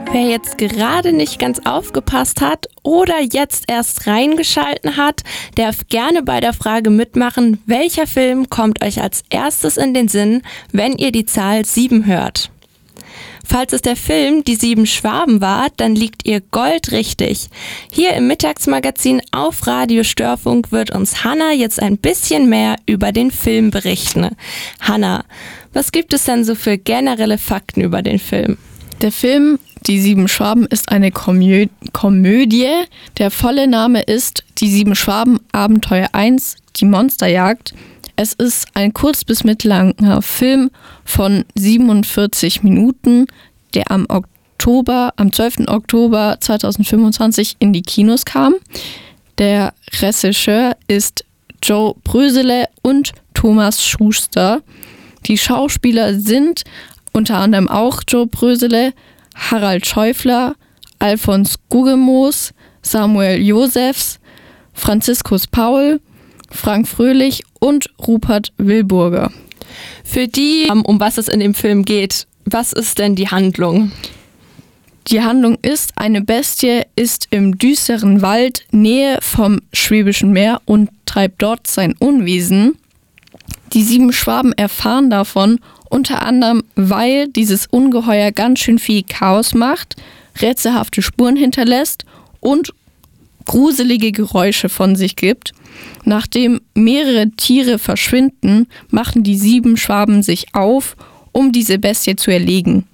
Wer jetzt gerade nicht ganz aufgepasst hat oder jetzt erst reingeschalten hat, darf gerne bei der Frage mitmachen, welcher Film kommt euch als erstes in den Sinn, wenn ihr die Zahl 7 hört. Falls es der Film Die 7 Schwaben war, dann liegt ihr goldrichtig. Hier im Mittagsmagazin auf Radio Störfunk wird uns Hanna jetzt ein bisschen mehr über den Film berichten. Hanna, was gibt es denn so für generelle Fakten über den Film? Der Film Die 7 Schwaben ist eine Komödie. Der volle Name ist Die 7 Schwaben Abenteuer 1, die Monsterjagd. Es ist ein kurz- bis mittellanger Film von 47 Minuten, der am 12. Oktober 2025 in die Kinos kam. Der Regisseur ist Joe Brösele und Thomas Schuster. Die Schauspieler sind unter anderem auch Joe Brösele, Harald Schäufler, Alfons Guggemoos, Samuel Josefs, Franziskus Paul, Frank Fröhlich und Rupert Wilburger. Für die, um was es in dem Film geht, was ist denn die Handlung? Die Handlung ist, eine Bestie ist im düsteren Wald Nähe vom Schwäbischen Meer und treibt dort sein Unwesen. Die 7 Schwaben erfahren davon, unter anderem, weil dieses Ungeheuer ganz schön viel Chaos macht, rätselhafte Spuren hinterlässt und gruselige Geräusche von sich gibt. Nachdem mehrere Tiere verschwinden, machen die 7 Schwaben sich auf, um diese Bestie zu erlegen.